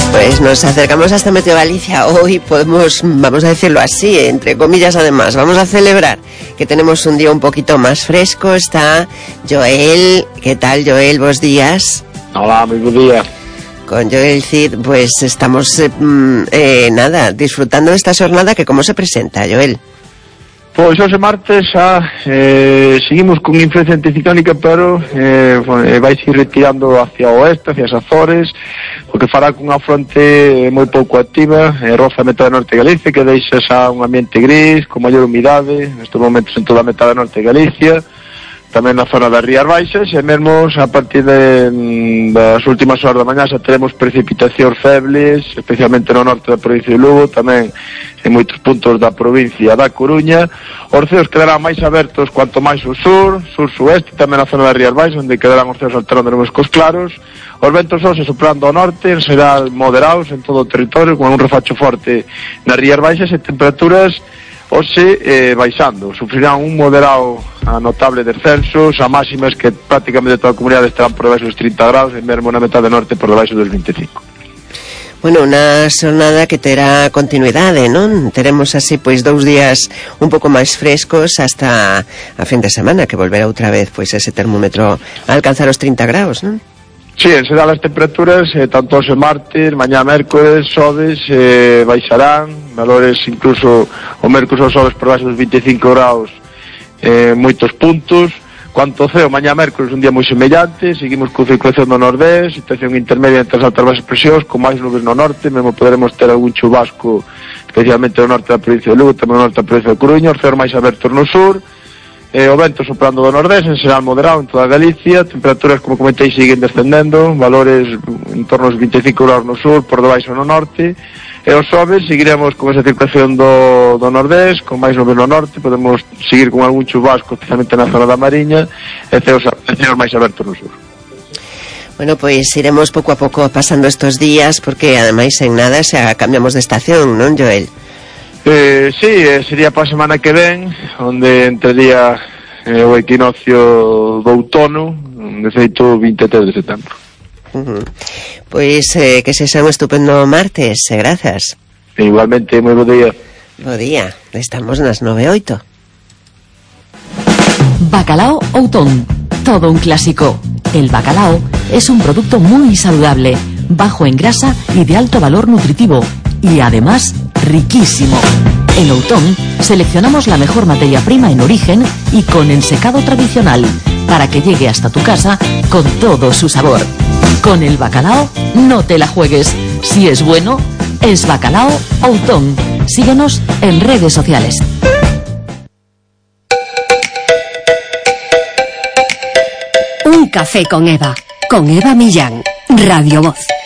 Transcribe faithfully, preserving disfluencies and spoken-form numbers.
Pues nos acercamos hasta Meteo Galicia. Hoy podemos, vamos a decirlo así, entre comillas además, vamos a celebrar que tenemos un día un poquito más fresco. Está Joel. ¿Qué tal, Joel? Buenos días. Hola, muy buen día. Con Joel Cid, pues estamos, eh, eh, nada, disfrutando de esta jornada que ¿cómo se presenta, Joel? Pois hoxe martes xa eh, seguimos con influencia anticiclónica, pero eh, vai se retirando hacia o oeste, hacia as Azores, o que fará cunha fronte moi pouco activa, eh, roza a metade norte de Galicia, que deixa xa un ambiente gris, con maior humidade, nestes momentos en toda a metade norte de Galicia, tamén na zona das Rías Baixas, e mesmo a partir de, das últimas horas da mañá xa teremos precipitacións febles, especialmente no norte da provincia de Lugo, tamén en moitos puntos da provincia da Coruña. Os ceos quedarán máis abertos cuanto máis ao sur, sur-sueste, tamén na zona das Rías Baixas, onde quedarán os ceos alternando nos cos claros. Os ventos hoxe soprando ao norte, en xeral moderados en todo o territorio, con un refacho forte nas Rías Baixas, e temperaturas hoxe eh, baixando, sufrirán un moderado a notable descenso, a máximas que prácticamente toda a comunidade estarán por debaixo dos trinta graus, e mesmo na metade norte por debaixo dos vinte e cinco. Bueno, unha xornada que terá continuidade, non? Teremos así, pois, dous días un pouco máis frescos hasta a fin de semana, que volverá outra vez, pois, ese termómetro a alcanzar os trinta graus, non? Sí, en xeral as temperaturas, eh, tanto hoxe martes, mañá mércores, xoves, eh, baixarán, valores incluso o mércores ou xoves por baixo dos vinte e cinco graus, eh, moitos puntos. Cuanto ao ceo, mañá mércores un día moi semellante, seguimos con circulación do nordés, situación intermedia entre as altas baixas presións, con máis nubes no norte, mesmo poderemos ter algún chubasco, especialmente no norte da provincia de Lugo, tamén no norte da provincia de Coruña, os ceos máis abertos no sur, eh, o vento soprando do nordés, en xeral moderado en toda Galicia, temperaturas, como comentei, siguen descendendo, valores en torno aos vinte e cinco graus no sur, por debaixo no norte, e os xoves seguiremos con esa circulación do, do nordés, con máis nubes no norte, podemos seguir con algún chubasco, especialmente na zona da Mariña, e ceos, ceos máis abertos no sur. Bueno, pois iremos pouco a pouco pasando estos días, porque ademais en nada xa cambiamos de estación, non, Joel? Eh, sí, eh, sería para a semana que ven, onde entraría eh, o equinoccio do outono, de feito vinte e tres de setembro. Uh-huh. Pois eh, que se xa un estupendo martes, e grazas. Igualmente, moi bo día. Bo día, estamos nas nove e oito. Bacalao Outón, todo un clásico. El bacalao es un producto muy saludable, bajo en grasa y de alto valor nutritivo, y además riquísimo. En Outón seleccionamos la mejor materia prima en origen y con ensecado tradicional, para que llegue hasta tu casa con todo su sabor. Con el bacalao no te la juegues. Si es bueno, es Bacalao Outón. Síguenos en redes sociales. Un café con Eva, con Eva Millán, Radio Voz.